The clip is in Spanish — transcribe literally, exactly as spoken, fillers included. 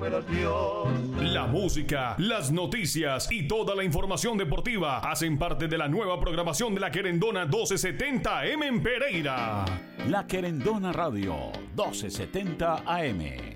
La música, las noticias y toda la información deportiva hacen parte de la nueva programación de La Querendona doce setenta A M en Pereira. La Querendona Radio doce setenta A M.